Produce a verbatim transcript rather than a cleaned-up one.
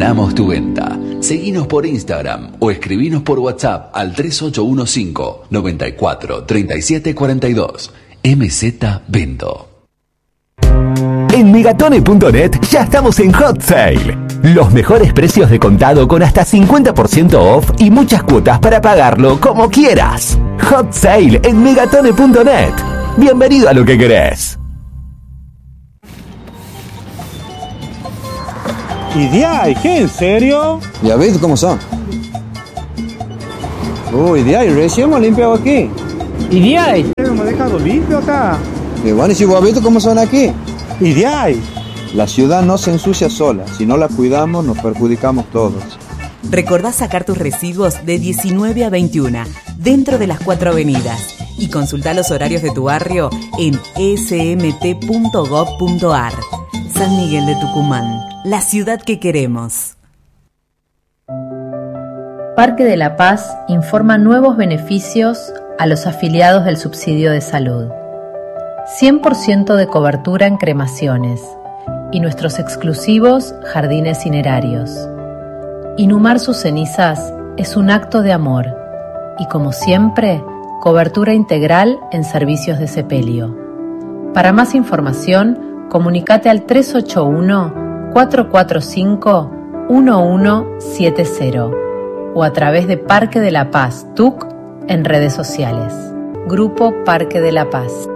Gestionamos tu venta. Seguinos por Instagram o escribinos por WhatsApp al tres ocho uno cinco, nueve cuatro, tres siete cuatro dos. M Z Vendo. En megatone punto net ya estamos en Hot Sale. Los mejores precios de contado con hasta cincuenta por ciento off y muchas cuotas para pagarlo como quieras. Hot Sale en megatone punto net. Bienvenido a lo que querés. ¿Y de ahí? ¿Qué? ¿En serio? Ya ves cómo son. Uy, de ahí, recién hemos limpiado aquí. ¿Y de ahí? Hemos dejado limpio acá. Y bueno, ¿y si vos has visto cómo son aquí? ¿Y de ahí? La ciudad no se ensucia sola. Si no la cuidamos, nos perjudicamos todos. Recordá sacar tus residuos de diecinueve a veintiuna, dentro de las cuatro avenidas. Y consultá los horarios de tu barrio en s m t punto gov punto a r. San Miguel de Tucumán, la ciudad que queremos. Parque de la Paz informa nuevos beneficios a los afiliados del subsidio de salud. cien por ciento de cobertura en cremaciones y nuestros exclusivos jardines cinerarios. Inhumar sus cenizas es un acto de amor y, como siempre, cobertura integral en servicios de sepelio. Para más información, comunicate al tres ocho uno, cuatro cuatro cinco, uno uno siete cero o a través de Parque de la Paz T U C en redes sociales. Grupo Parque de la Paz.